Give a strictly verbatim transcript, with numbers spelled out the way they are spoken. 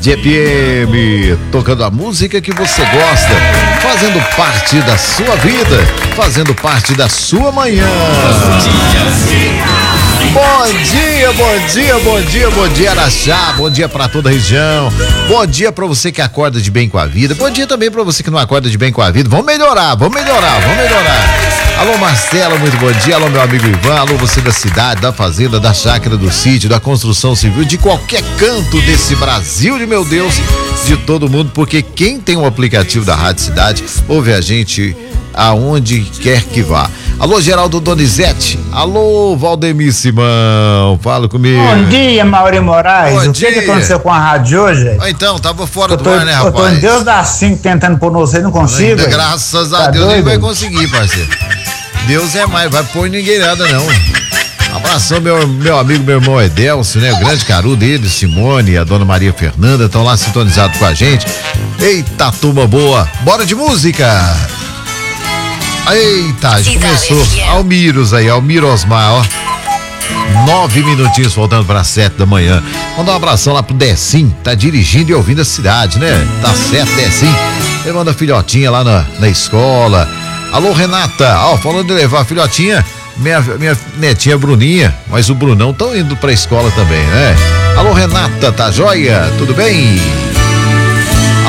G P M, tocando a música que você gosta, fazendo parte da sua vida, fazendo parte da sua manhã. Bom dia, bom dia, bom dia, bom dia, Araxá, bom dia pra toda a região, bom dia pra você que acorda de bem com a vida, bom dia também pra você que não acorda de bem com a vida. Vamos melhorar, vamos melhorar, vamos melhorar. Alô, Marcela, muito bom dia. Alô, meu amigo Ivan. Alô, você da cidade, da fazenda, da chácara, do sítio, da construção civil, de qualquer canto desse Brasil, de meu Deus, de todo mundo, porque quem tem um aplicativo da Rádio Cidade ouve a gente aonde quer que vá. Alô, Geraldo Donizete. Alô, Valdemir Simão. Fala comigo. Bom dia, Maurício Moraes. Bom o que, dia. que aconteceu com a rádio hoje? Ah, então, tava fora Eu do tô, ar, né, rapaz? eu tô em Deus das cinco tentando pôr você e não consigo. Ainda, hein? graças a Tá Deus, nem doido? vai conseguir, parceiro. Deus é mais, vai pôr ninguém nada, não. Abração, meu, meu amigo, meu irmão Edelcio, né? O grande caru dele, Simone e a dona Maria Fernanda estão lá sintonizados com a gente. Eita, turma boa. Bora de música. Eita, já começou. Almiros aí, Almiro Osmar, ó. Nove minutinhos faltando para sete da manhã. Manda um abração lá pro Decim, tá dirigindo e ouvindo a cidade, né? Tá certo, Decim. Levando a filhotinha lá na, na escola. Alô, Renata, ó, falando de levar a filhotinha, minha, minha netinha Bruninha, mas o Brunão estão indo pra escola também, né? Alô, Renata, tá joia? Tudo bem?